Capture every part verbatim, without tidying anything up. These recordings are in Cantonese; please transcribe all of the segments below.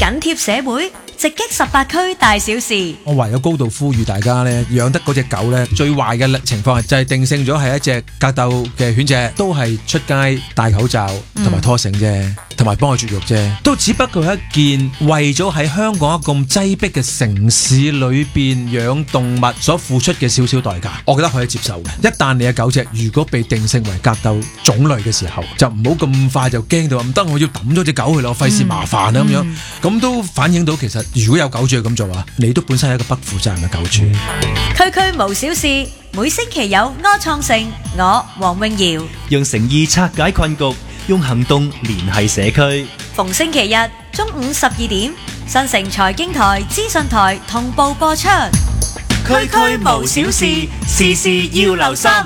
緊貼社會，直擊十八區大小事。 我唯有高度呼籲大家咧，養得嗰隻狗咧，最壞嘅情況係就係定性咗係一隻格鬥嘅犬隻，都係出街戴口罩同埋拖繩啫，同埋幫佢絕育啫，都只不過係一件為咗喺香港咁擠迫嘅城市裏邊養動物所付出嘅少少代價，我覺得可以接受嘅。一旦你嘅狗隻如果被定性為格鬥種類嘅時候，就唔好咁快就驚到唔得，我要抌咗隻狗去咯，費事麻煩啊咁樣。咁都反映到其實如果有狗主咁做啊，你都本身係一個不負責任嘅狗主。 區區無小事，每星期有柯創盛，我黃詠瑤， 用誠意拆解困局，用行動聯繫社區。 逢星期日中午十二點，新城財經台、資訊台同步播出。 區區無小事，事事要留心。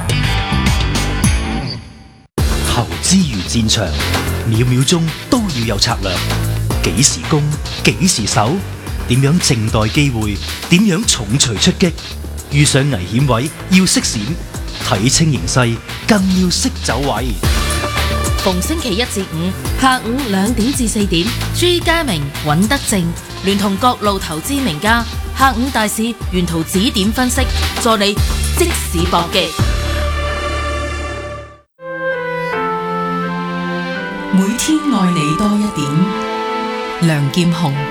投資如戰場，秒秒鐘都要有策略。幾時攻，幾時守，點樣靜待機會，點樣重錘出擊。遇上危險位要識閃，睇清形勢更要識走位。 逢星期一至五下午兩點至四點，朱家明、尹德正聯同各路投資名家，下午大市沿途指點分析，助你即時搏擊。 每天愛你多一點，梁劍虹。